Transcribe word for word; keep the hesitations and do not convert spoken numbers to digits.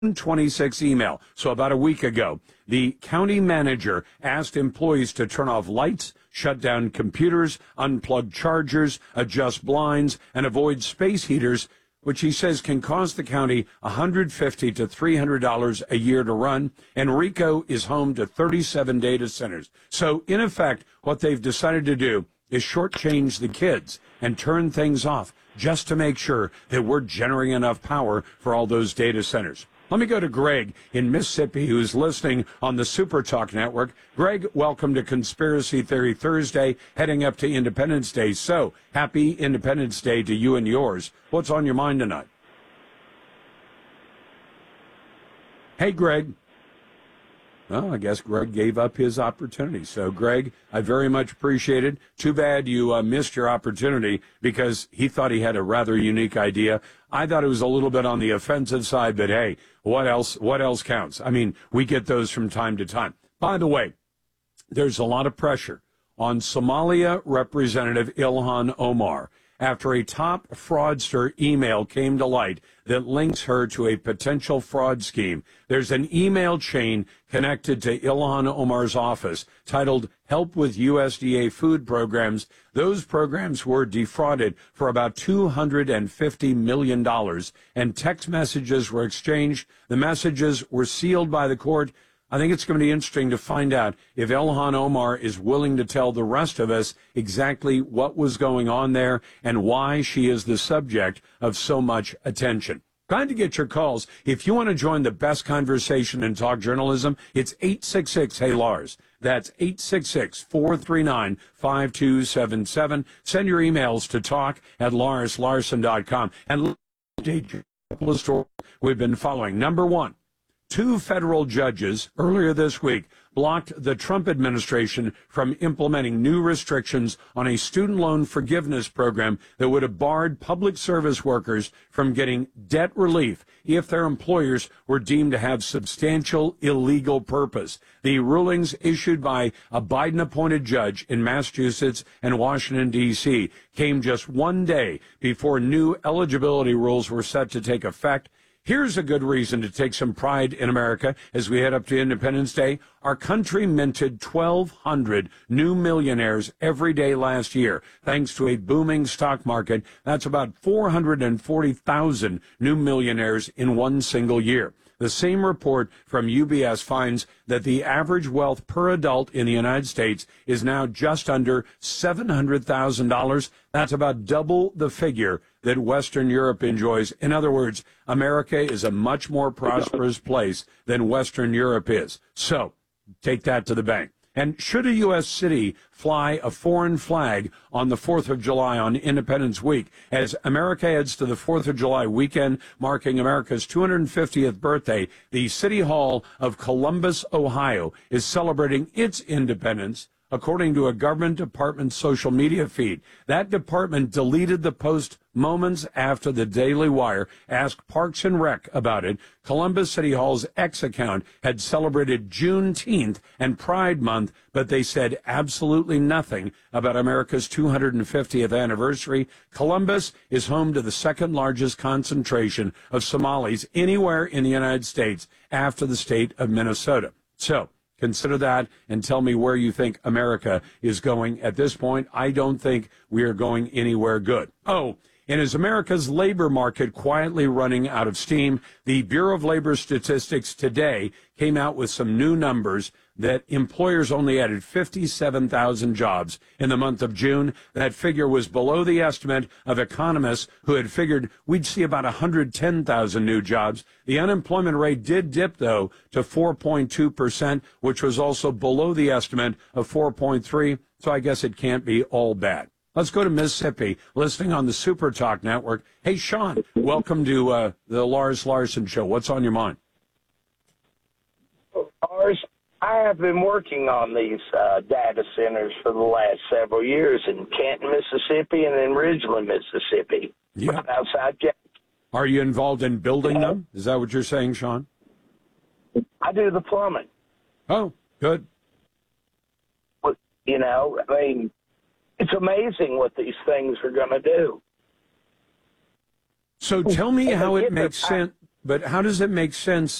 twenty-six email. So about a week ago, the county manager asked employees to turn off lights, shut down computers, unplug chargers, adjust blinds, and avoid space heaters, which he says can cost the county one hundred fifty to three hundred dollars a year to run. Enrico is home to thirty-seven data centers. So in effect, what they've decided to do is shortchange the kids and turn things off just to make sure that we're generating enough power for all those data centers. Let me go to Greg in Mississippi, who's listening on the Super Talk Network. Greg, welcome to Conspiracy Theory Thursday, heading up to Independence Day. So, happy Independence Day to you and yours. What's on your mind tonight? Hey, Greg. Well, I guess Greg gave up his opportunity. So, Greg, I very much appreciate it. Too bad you uh, missed your opportunity because he thought he had a rather unique idea. I thought it was a little bit on the offensive side, but hey, what else, what else counts? I mean, we get those from time to time. By the way, there's a lot of pressure on Somalia Representative Ilhan Omar after a top fraudster email came to light that links her to a potential fraud scheme. There's an email chain connected to Ilhan Omar's office titled Help with U S D A Food Programs. Those programs were defrauded for about two hundred fifty million dollars, and text messages were exchanged. The messages were sealed by the court. I think it's going to be interesting to find out if Ilhan Omar is willing to tell the rest of us exactly what was going on there and why she is the subject of so much attention. Trying to get your calls. If you want to join the best conversation in talk journalism, it's eight six six, hey Lars. That's eight six six, four three nine, five two seven seven. Send your emails to talk at lars larson dot com. And update you a couple of stories we've been following. Number one. Two federal judges earlier this week blocked the Trump administration from implementing new restrictions on a student loan forgiveness program that would have barred public service workers from getting debt relief if their employers were deemed to have substantial illegal purpose. The rulings issued by a Biden-appointed judge in Massachusetts and Washington, D C came just one day before new eligibility rules were set to take effect. Here's a good reason to take some pride in America as we head up to Independence Day. Our country minted twelve hundred new millionaires every day last year, thanks to a booming stock market. That's about four hundred forty thousand new millionaires in one single year. The same report from U B S finds that the average wealth per adult in the United States is now just under seven hundred thousand dollars. That's about double the figure that Western Europe enjoys. In other words, America is a much more prosperous place than Western Europe is. So take that to the bank. And should a U S city fly a foreign flag on the fourth of July on Independence Week, as America heads to the fourth of July weekend, marking America's two hundred fiftieth birthday, the City Hall of Columbus, Ohio, is celebrating its independence, according to a government department social media feed. That department deleted the post moments after the Daily Wire asked Parks and Rec about it. Columbus City Hall's X account had celebrated Juneteenth and Pride Month, but they said absolutely nothing about America's two hundred fiftieth anniversary. Columbus is home to the second largest concentration of Somalis anywhere in the United States after the state of Minnesota. So, consider that and tell me where you think America is going at this point. I don't think we are going anywhere good. Oh, and is America's labor market quietly running out of steam? The Bureau of Labor Statistics today came out with some new numbers that employers only added fifty-seven thousand jobs in the month of June. That figure was below the estimate of economists who had figured we'd see about one hundred ten thousand new jobs. The unemployment rate did dip, though, to four point two percent, which was also below the estimate of four point three, so I guess it can't be all bad. Let's go to Mississippi, listening on the Super Talk Network. Hey, Sean, welcome to uh, the Lars Larson Show. What's on your mind? Lars, I have been working on these uh, data centers for the last several years in Canton, Mississippi, and in Ridgeland, Mississippi, Yeah. right outside Jackson. Are you involved in building them? Is that what you're saying, Sean? I do the plumbing. Oh, good. But, you know, I mean, it's amazing what these things are going to do. So tell me how it makes sense. But how does it make sense